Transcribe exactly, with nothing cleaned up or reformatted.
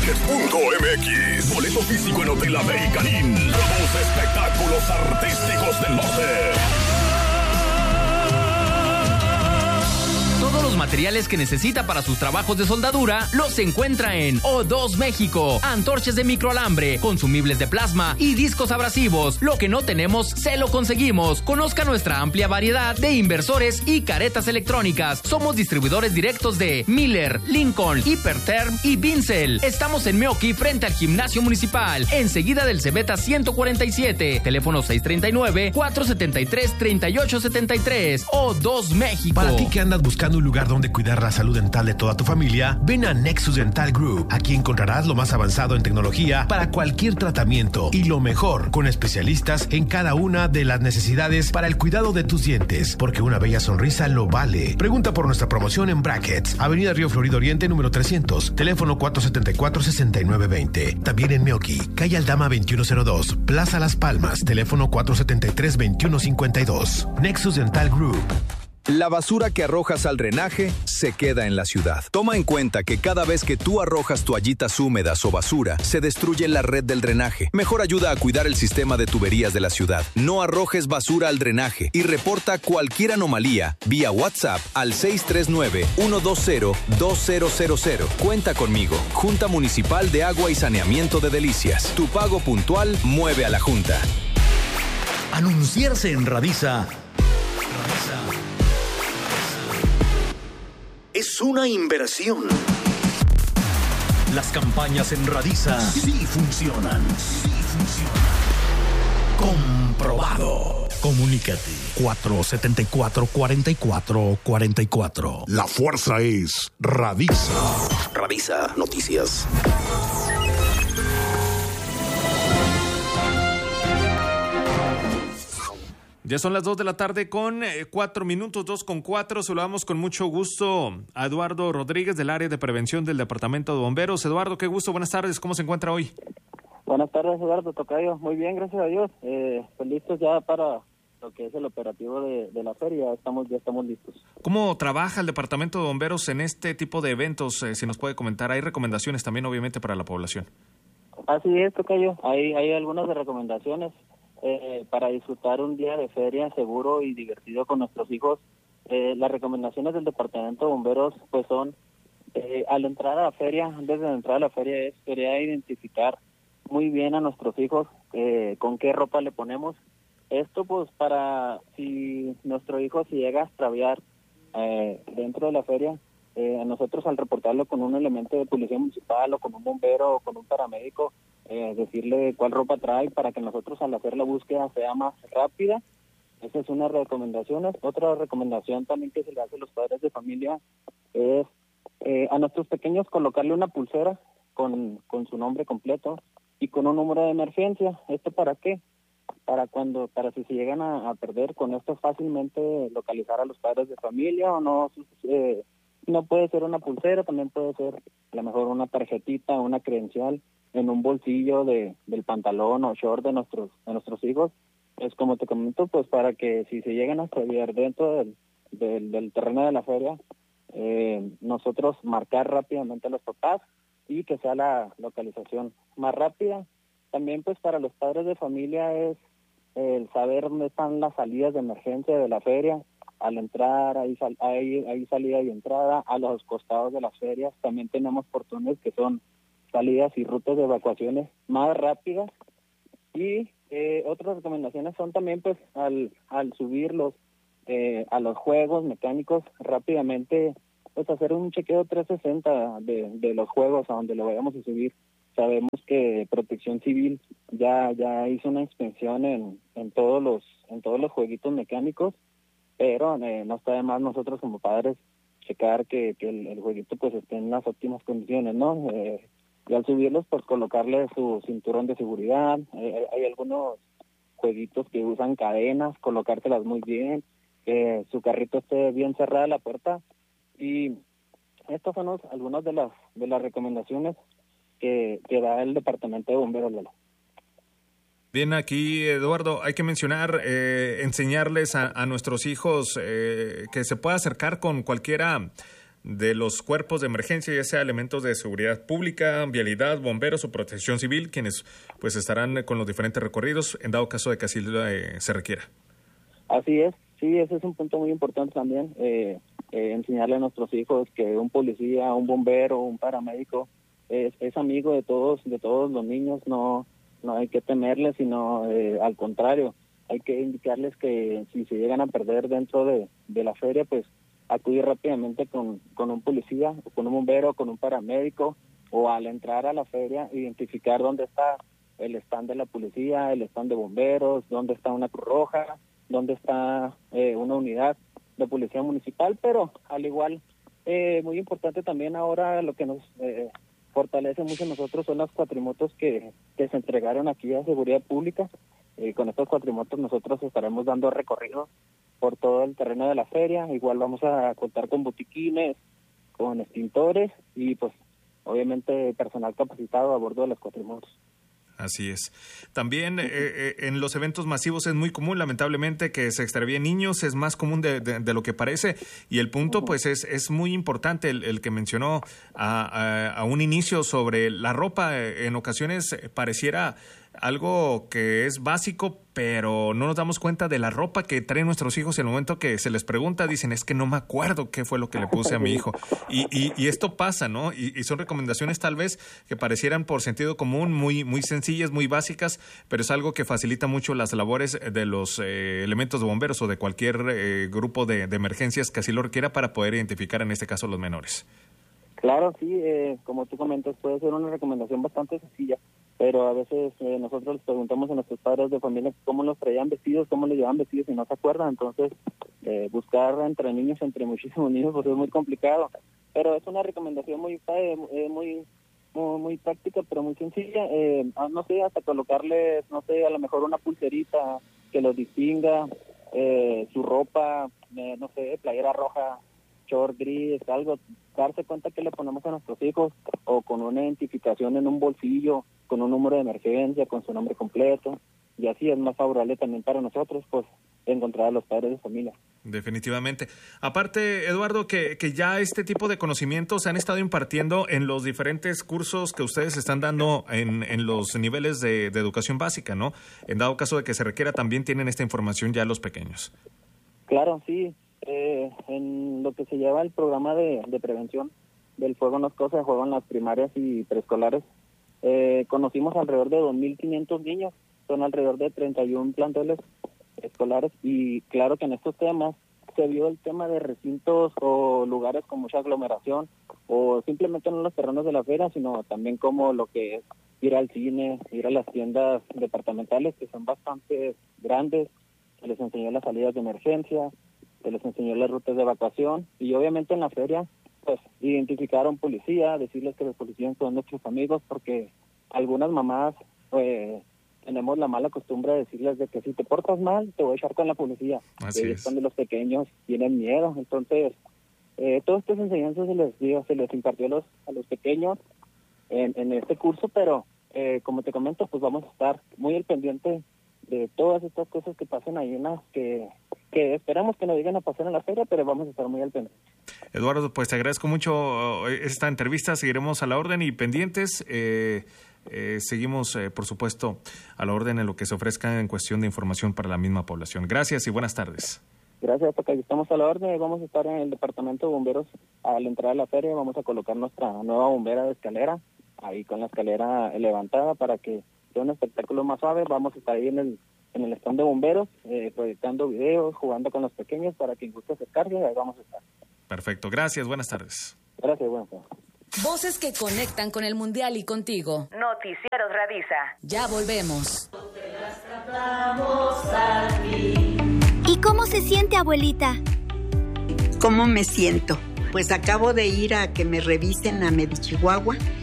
Tickets punto m x. Boleto físico en Hotel Americanín. Nuevos espectáculos artísticos del norte. Todos los materiales que necesita para sus trabajos de soldadura los encuentra en O dos México. Antorchas de microalambre, consumibles de plasma y discos abrasivos. Lo que no tenemos, se lo conseguimos. Conozca nuestra amplia variedad de inversores y caretas electrónicas. Somos distribuidores directos de Miller, Lincoln, Hiperterm y Vincel. Estamos en Meoqui, frente al Gimnasio Municipal, enseguida del Cebeta ciento cuarenta y siete. Teléfono seis tres nueve, cuatro siete tres, tres ocho siete tres. O dos México. Para ti que andas buscando un lugar donde cuidar la salud dental de toda tu familia, ven a Nexus Dental Group. Aquí encontrarás lo más avanzado en tecnología para cualquier tratamiento y lo mejor, con especialistas en cada una de las necesidades para el cuidado de tus dientes, porque una bella sonrisa lo vale. Pregunta por nuestra promoción en Brackets, Avenida Río Florido Oriente, número trescientos, teléfono cuatro siete cuatro, seis nueve dos cero. También en Meoqui, calle Aldama veintiuno cero dos, Plaza Las Palmas, teléfono cuatro siete tres, veintiuno cincuenta y dos. Nexus Dental Group. La basura que arrojas al drenaje se queda en la ciudad. Toma en cuenta que cada vez que tú arrojas toallitas húmedas o basura, se destruye la red del drenaje. Mejor ayuda a cuidar el sistema de tuberías de la ciudad. No arrojes basura al drenaje y reporta cualquier anomalía vía WhatsApp al seis tres nueve, uno dos cero, dos cero cero cero. Cuenta conmigo. Junta Municipal de Agua y Saneamiento de Delicias. Tu pago puntual mueve a la Junta. Anunciarse en Radisa es una inversión. Las campañas en Radisa sí funcionan. Sí funcionan. Comprobado. Comunícate. cuatro siete cuatro, cuatro cuatro cuatro cuatro. La fuerza es Radisa. Radisa Noticias. Ya son las dos de la tarde con eh, cuatro minutos, dos con cuatro. Saludamos con mucho gusto a Eduardo Rodríguez del área de prevención del Departamento de Bomberos. Eduardo, qué gusto, buenas tardes. ¿Cómo se encuentra hoy? Buenas tardes, Eduardo Tocayo. Muy bien, gracias a Dios. Eh, pues listos ya para lo que es el operativo de, de la feria. Estamos ya estamos listos. ¿Cómo trabaja el Departamento de Bomberos en este tipo de eventos? Eh, si nos puede comentar. Hay recomendaciones también, obviamente, para la población. Así es, Tocayo. Hay, hay algunas de recomendaciones. Eh, para disfrutar un día de feria seguro y divertido con nuestros hijos. Eh, las recomendaciones del Departamento de Bomberos pues son, eh, al entrar a la feria, antes de entrar a la feria, es querer identificar muy bien a nuestros hijos, eh, con qué ropa le ponemos. Esto pues para si nuestro hijo se llega a extraviar eh, dentro de la feria, eh, nosotros al reportarlo con un elemento de policía municipal o con un bombero o con un paramédico, Eh, decirle cuál ropa trae para que nosotros al hacer la búsqueda sea más rápida. Esa es una recomendación. Otra recomendación también que se le hace a los padres de familia es eh, a nuestros pequeños colocarle una pulsera con, con su nombre completo y con un número de emergencia. ¿Esto para qué? Para cuando, para si se llegan a, a perder, con esto fácilmente localizar a los padres de familia. O no, eh, no puede ser una pulsera, también puede ser a lo mejor una tarjetita, una credencial en un bolsillo de del pantalón o short de nuestros de nuestros hijos. Es como te comento, pues para que si se llegan a extraviar dentro del, del, del terreno de la feria, eh, nosotros marcar rápidamente a los papás y que sea la localización más rápida. También pues para los padres de familia es el saber dónde están las salidas de emergencia de la feria. Al entrar, hay, sal, hay, hay salida y entrada. A los costados de las ferias también tenemos portones que son salidas y rutas de evacuaciones más rápidas. Y eh, otras recomendaciones son también pues al, al subirlos eh, a los juegos mecánicos rápidamente, pues hacer un chequeo trescientos sesenta de, de los juegos a donde lo vayamos a subir. Sabemos que Protección Civil ya ya hizo una inspección en, en todos los en todos los jueguitos mecánicos, pero eh, no está de más nosotros como padres checar que, que el, el jueguito pues esté en las óptimas condiciones, ¿no? Eh, y al subirlos pues colocarle su cinturón de seguridad. Eh, hay algunos jueguitos que usan cadenas, colocárselas muy bien, que su carrito esté bien cerrada la puerta. Y estas son los, algunas de las de las recomendaciones que, que da el Departamento de Bomberos, Lalo. Bien, aquí, Eduardo, hay que mencionar, eh, enseñarles a, a nuestros hijos eh, que se pueda acercar con cualquiera de los cuerpos de emergencia, ya sea elementos de seguridad pública, vialidad, bomberos o protección civil, quienes pues estarán con los diferentes recorridos en dado caso de que así eh, se requiera. Así es, sí, ese es un punto muy importante también, eh, eh, enseñarle a nuestros hijos que un policía, un bombero, un paramédico es, es amigo de todos, de todos los niños, no, no hay que temerles, sino eh, al contrario, hay que indicarles que si se llegan a perder dentro de, de la feria, pues acudir rápidamente con, con un policía, o con un bombero, con un paramédico, o al entrar a la feria, identificar dónde está el stand de la policía, el stand de bomberos, dónde está una Cruz Roja, dónde está eh, una unidad de policía municipal, pero al igual, eh, muy importante también ahora lo que nos eh, fortalece mucho a nosotros son las cuatrimotos que, que se entregaron aquí a Seguridad Pública. Eh, con estos cuatrimotos nosotros estaremos dando recorridos por todo el terreno de la feria. Igual vamos a contar con botiquines, con extintores y pues obviamente personal capacitado a bordo de las cuatrimotos. Así es. También eh, eh, en los eventos masivos es muy común, lamentablemente, que se extravíen niños, es más común de, de, de lo que parece, y el punto pues es, es muy importante el, el que mencionó a, a, a un inicio sobre la ropa. En ocasiones pareciera algo que es básico, pero no nos damos cuenta de la ropa que traen nuestros hijos. En el momento que se les pregunta, dicen, es que no me acuerdo qué fue lo que le puse a mi hijo. Y, y, y esto pasa, ¿no? Y, y son recomendaciones tal vez que parecieran por sentido común, muy, muy sencillas, muy básicas, pero es algo que facilita mucho las labores de los eh, elementos de bomberos o de cualquier eh, grupo de, de emergencias que así lo requiera para poder identificar, en este caso, a los menores. Claro, sí, eh, como tú comentas, puede ser una recomendación bastante sencilla, pero a veces eh, nosotros les preguntamos a nuestros padres de familia cómo los traían vestidos, cómo les llevaban vestidos y no se acuerdan. Entonces, eh, buscar entre niños, entre muchísimos niños, pues es muy complicado. Pero es una recomendación muy eh, muy, muy muy práctica, pero muy sencilla. Eh, no sé, hasta colocarles, no sé, a lo mejor una pulserita que los distinga, eh, su ropa, eh, no sé, playera roja, short gris, algo, darse cuenta que le ponemos a nuestros hijos, o con una identificación en un bolsillo, con un número de emergencia, con su nombre completo, y así es más favorable también para nosotros, pues, encontrar a los padres de familia. Definitivamente. Aparte, Eduardo, que, que ya este tipo de conocimientos se han estado impartiendo en los diferentes cursos que ustedes están dando en, en los niveles de, de educación básica, ¿no? En dado caso de que se requiera, también tienen esta información ya los pequeños. Claro, sí. Eh, en lo que se lleva el programa de, de prevención del fuego no es cosa de juego en las primarias y preescolares, eh, conocimos alrededor de dos mil quinientos niños, son alrededor de treinta y uno planteles escolares, y claro que en estos temas se vio el tema de recintos o lugares con mucha aglomeración, o simplemente no en los terrenos de la feria, sino también como lo que es ir al cine, ir a las tiendas departamentales, que son bastante grandes. Se les enseñó las salidas de emergencia, se les enseñó las rutas de evacuación, y obviamente en la feria, pues, identificar a un policía, decirles que los policías son nuestros amigos, porque algunas mamás, pues, tenemos la mala costumbre de decirles de que si te portas mal, te voy a echar con la policía. Así y es. es cuando los pequeños tienen miedo. Entonces, eh, todas estas enseñanzas se les dio, se les impartió a los, a los pequeños en, en este curso, pero, eh, como te comento, pues vamos a estar muy al pendiente de todas estas cosas que pasen ahí en las que, que esperamos que no lleguen a pasar en la feria, pero vamos a estar muy al pendiente. Eduardo, pues te agradezco mucho esta entrevista, seguiremos a la orden y pendientes. Eh, eh, seguimos, eh, por supuesto, a la orden en lo que se ofrezca en cuestión de información para la misma población. Gracias y buenas tardes. Gracias, Tocayo. Estamos a la orden. Vamos a estar en el departamento de bomberos al entrar a la feria. Vamos a colocar nuestra nueva bombera de escalera, ahí con la escalera levantada para que sea un espectáculo más suave. Vamos a estar ahí en el en el stand de bomberos, eh, proyectando videos, jugando con los pequeños para quien guste acercarse. Ahí vamos a estar. Perfecto. Gracias. Buenas tardes. Gracias. Buenas tardes. Voces que conectan con el Mundial y contigo. Noticieros Radisa. Ya volvemos. ¿Y cómo se siente, abuelita? ¿Cómo me siento? Pues acabo de ir a que me revisen a Medichihuahua